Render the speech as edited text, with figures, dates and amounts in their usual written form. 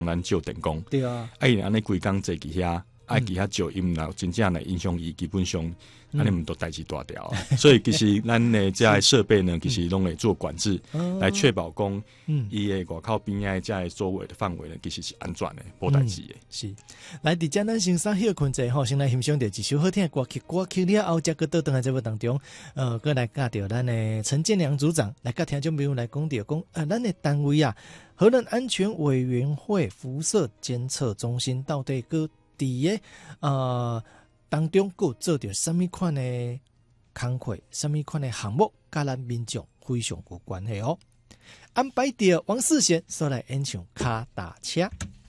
咱照电工， 对啊， 安尼规工坐伫遐，伫遐照音啦，真正来影响伊，基本上安尼毋都代志大条啊。所以其实咱的这些设备呢，其实拢会做管制，来确保讲，伊的外口边仔这周围的范围呢，其实是安全的，无代志的。 是，来伫遮咱先稍休困者吼，先来欣赏着一首好听的歌曲，歌曲了后，再搁倒转来节目当中，搁来教着咱的陈建良组长来甲听众朋友来讲着讲，咱的单位啊，核能安全委员会辐射监测中心到底搁伫个当中佫做着什么款的工课，什么款的项目，甲咱民众非常有关系哦。安排着王世贤所来演唱《卡达车》。